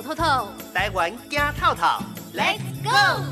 走透透， 台湾走透透 ，Let's go！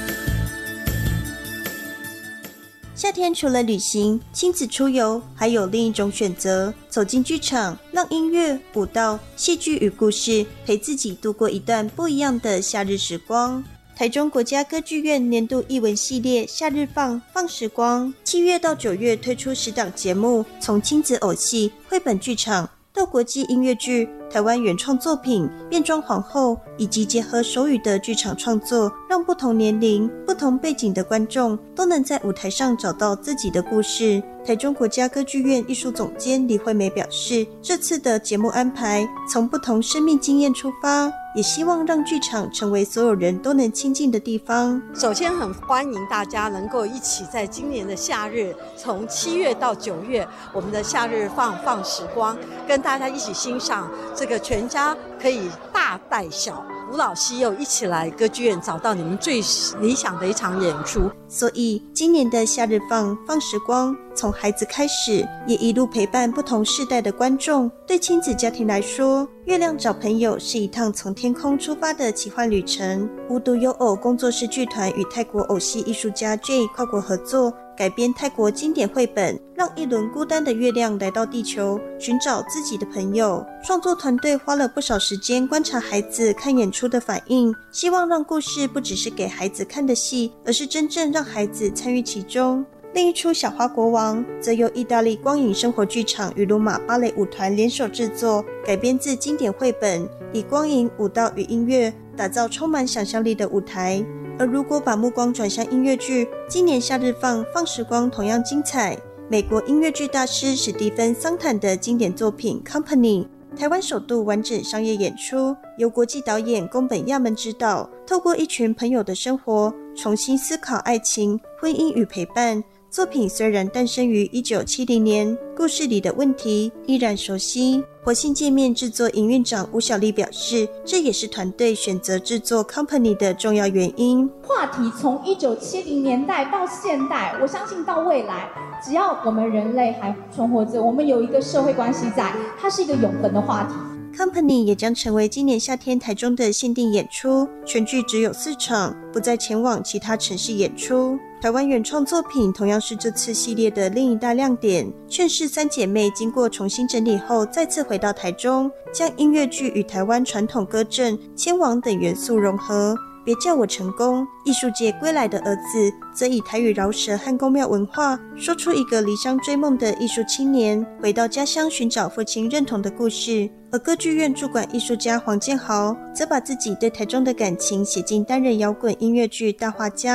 夏天除了旅行、亲子出游，还有另一种选择，走进剧场，让音乐、舞蹈、戏剧与故事陪自己度过一段不一样的夏日时光。台中国家歌剧院年度艺文系列夏日放时光，7月到9月推出10档节目，从亲子偶戏、绘本剧场到国际音乐剧、台湾原创作品、变装皇后，以及结合手语的剧场创作，让不同年龄、不同背景的观众都能在舞台上找到自己的故事。台中国家歌剧院艺术总监李惠美表示，这次的节目安排从不同生命经验出发，也希望让剧场成为所有人都能亲近的地方。 首先很欢迎大家能够一起在今年的夏日，从7月到9月，我们的夏日放时光，跟大家一起欣赏这个全家可以大带小扶老携幼一起来歌剧院找到你们最理想的一场演出。 所以今年的夏日放时光，从孩子开始，也一路陪伴不同世代的观众。对亲子家庭来说，月亮找朋友是一趟从天空出发的奇幻旅程。无独有偶工作室剧团与泰国偶戏艺术家 J 跨国合作，改编泰国经典绘本，让一轮孤单的月亮来到地球，寻找自己的朋友。创作团队花了不少时间观察孩子看演出的反应，希望让故事不只是给孩子看的戏，而是真正让孩子参与其中。另一出《小花国王》则由意大利光影生活剧场与罗马芭蕾舞团联手制作，改编自经典绘本，以光影、舞蹈与音乐打造充满想象力的舞台。而如果把目光转向音乐剧，今年夏日放时光同样精彩。美国音乐剧大师史蒂芬·桑坦的经典作品《Company》，台湾首度完整商业演出，由国际导演宫本亚门执导，透过一群朋友的生活，重新思考爱情、婚姻与陪伴。作品虽然诞生于1970年，故事里的问题依然熟悉。活性界面制作营运长吴小丽表示，这也是团队选择制作 Company 的重要原因。 话题从1970年代到现代，我相信到未来，只要我们人类还存活着，我们有一个社会关系在，它是一个永恒的话题。 Company 也将成为今年夏天台中的限定演出，全剧只有4场，不再前往其他城市演出。台湾原创作品同样是这次系列的另一大亮点。劝世三姐妹经过重新整理后，再次回到台中，将音乐剧与台湾传统歌阵、牵王等元素融合。别叫我成功，艺术界归来的儿子，则以台语饶舌和宫庙文化，说出一个离乡追梦的艺术青年回到家乡寻找父亲认同的故事。而歌剧院驻馆艺术家黄建豪，则把自己对台中的感情写进单人摇滚音乐剧《大画家》。